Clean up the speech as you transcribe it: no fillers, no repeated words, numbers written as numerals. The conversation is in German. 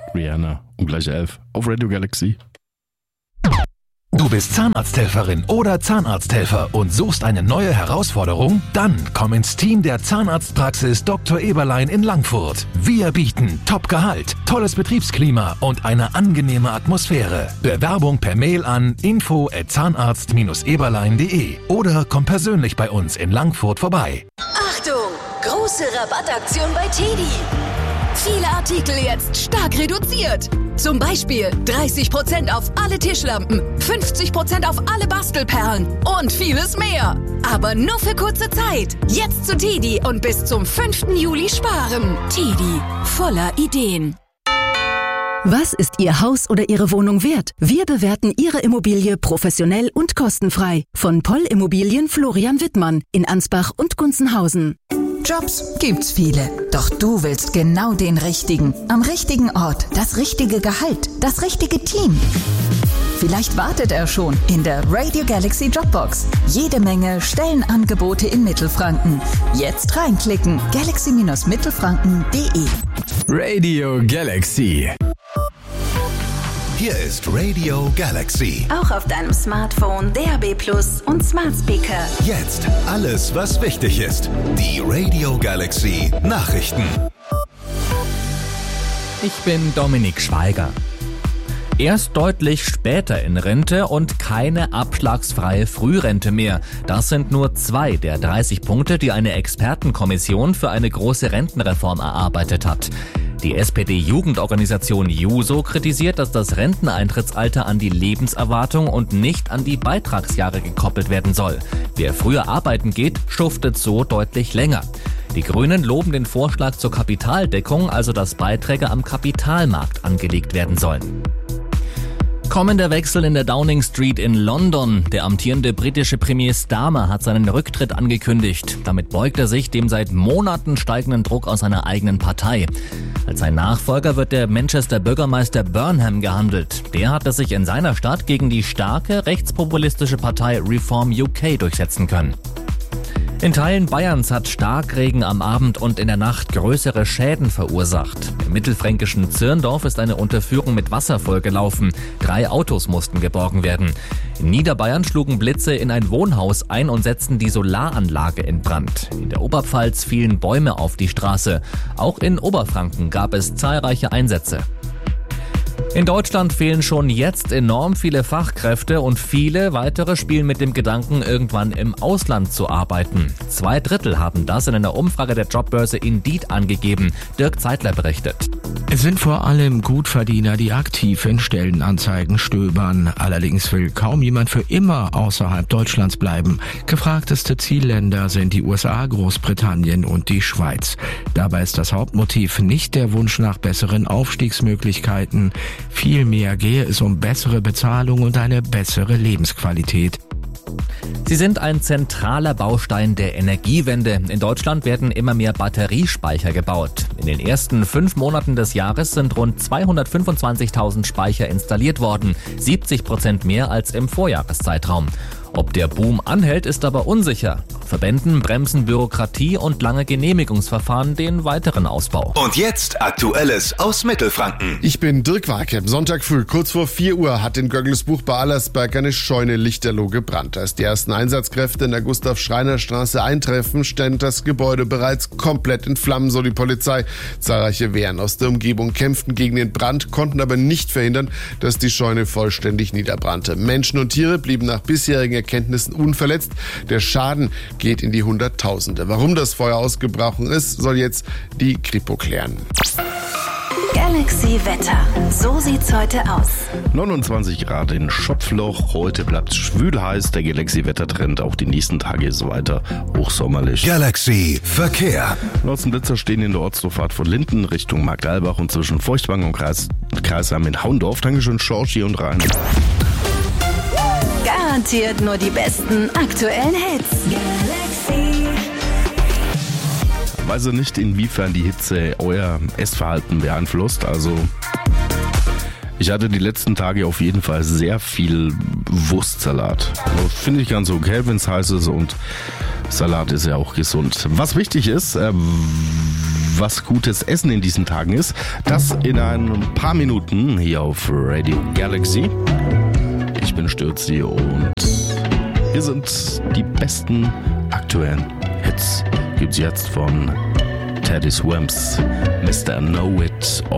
Rihanna um gleich 11 auf Radio Galaxy. Du bist Zahnarzthelferin oder Zahnarzthelfer und suchst eine neue Herausforderung? Dann komm ins Team der Zahnarztpraxis Dr. Eberlein in Langfurt. Wir bieten Top-Gehalt, tolles Betriebsklima und eine angenehme Atmosphäre. Bewerbung per Mail an info@zahnarzt-eberlein.de oder komm persönlich bei uns in Langfurt vorbei. Achtung! Große Rabattaktion bei TEDi. Viele Artikel jetzt stark reduziert. Zum Beispiel 30% auf alle Tischlampen, 50% auf alle Bastelperlen und vieles mehr. Aber nur für kurze Zeit. Jetzt zu TEDi und bis zum 5. Juli sparen. TEDi, voller Ideen. Was ist Ihr Haus oder Ihre Wohnung wert? Wir bewerten Ihre Immobilie professionell und kostenfrei. Von Poll Immobilien Florian Wittmann in Ansbach und Gunzenhausen. Jobs gibt's viele, doch du willst genau den richtigen. Am richtigen Ort, das richtige Gehalt, das richtige Team. Vielleicht wartet er schon in der Radio Galaxy Jobbox. Jede Menge Stellenangebote in Mittelfranken. Jetzt reinklicken, galaxy-mittelfranken.de. Radio Galaxy. Hier ist Radio Galaxy. Auch auf deinem Smartphone, DAB+ und Smart Speaker. Jetzt alles, was wichtig ist. Die Radio Galaxy Nachrichten. Ich bin Dominik Schweiger. Erst deutlich später in Rente und keine abschlagsfreie Frührente mehr. Das sind nur 2 der 30 Punkte, die eine Expertenkommission für eine große Rentenreform erarbeitet hat. Die SPD-Jugendorganisation JUSO kritisiert, dass das Renteneintrittsalter an die Lebenserwartung und nicht an die Beitragsjahre gekoppelt werden soll. Wer früher arbeiten geht, schuftet so deutlich länger. Die Grünen loben den Vorschlag zur Kapitaldeckung, also dass Beiträge am Kapitalmarkt angelegt werden sollen. Kommender Wechsel in der Downing Street in London. Der amtierende britische Premier Starmer hat seinen Rücktritt angekündigt. Damit beugt er sich dem seit Monaten steigenden Druck aus seiner eigenen Partei. Als sein Nachfolger wird der Manchester-Bürgermeister Burnham gehandelt. Der hatte sich in seiner Stadt gegen die starke rechtspopulistische Partei Reform UK durchsetzen können. In Teilen Bayerns hat Starkregen am Abend und in der Nacht größere Schäden verursacht. Im mittelfränkischen Zirndorf ist eine Unterführung mit Wasser vollgelaufen. 3 Autos mussten geborgen werden. In Niederbayern schlugen Blitze in ein Wohnhaus ein und setzten die Solaranlage in Brand. In der Oberpfalz fielen Bäume auf die Straße. Auch in Oberfranken gab es zahlreiche Einsätze. In Deutschland fehlen schon jetzt enorm viele Fachkräfte und viele weitere spielen mit dem Gedanken, irgendwann im Ausland zu arbeiten. 2/3 haben das in einer Umfrage der Jobbörse Indeed angegeben. Dirk Zeitler berichtet. Es sind vor allem Gutverdiener, die aktiv in Stellenanzeigen stöbern. Allerdings will kaum jemand für immer außerhalb Deutschlands bleiben. Gefragteste Zielländer sind die USA, Großbritannien und die Schweiz. Dabei ist das Hauptmotiv nicht der Wunsch nach besseren Aufstiegsmöglichkeiten. Vielmehr gehe es um bessere Bezahlung und eine bessere Lebensqualität. Sie sind ein zentraler Baustein der Energiewende. In Deutschland werden immer mehr Batteriespeicher gebaut. In den ersten 5 Monaten des Jahres sind rund 225.000 Speicher installiert worden, 70% mehr als im Vorjahreszeitraum. Ob der Boom anhält, ist aber unsicher. Verbänden bremsen Bürokratie und lange Genehmigungsverfahren den weiteren Ausbau. Und jetzt Aktuelles aus Mittelfranken. Ich bin Dirk Warke. Sonntag früh, kurz vor 4 Uhr, hat in Göggelsbuch bei Allersberg eine Scheune lichterloh gebrannt. Als die ersten Einsatzkräfte in der Gustav-Schreiner-Straße eintreffen, stand das Gebäude bereits komplett in Flammen, so die Polizei. Zahlreiche Wehren aus der Umgebung kämpften gegen den Brand, konnten aber nicht verhindern, dass die Scheune vollständig niederbrannte. Menschen und Tiere blieben nach bisherigen Erkenntnissen unverletzt. Der Schaden geht in die Hunderttausende. Warum das Feuer ausgebrochen ist, soll jetzt die Kripo klären. Galaxy Wetter. So sieht's heute aus. 29 Grad in Schopfloch. Heute bleibt es schwül heiß. Der Galaxy-Wettertrend auch die nächsten Tage so weiter hochsommerlich. Galaxy Verkehr. Lotsen Blitzer stehen in der Ortsdurchfahrt von Linden Richtung Marktalbach und zwischen Feuchtwangen und Kreisheim in Haundorf. Dankeschön, Schorchi und Rhein. Garantiert nur die besten aktuellen Hits. Galaxy. Ich weiß nicht, inwiefern die Hitze euer Essverhalten beeinflusst. Also ich hatte die letzten Tage auf jeden Fall sehr viel Wurstsalat. Also, finde ich ganz okay, wenn es heiß ist und Salat ist ja auch gesund. Was wichtig ist, was gutes Essen in diesen Tagen ist. Das in ein paar Minuten hier auf Radio Galaxy. Ich bin Stürzi und hier sind die besten aktuellen Hits. Gibt's jetzt von Teddy Swims, Mr. Know It All.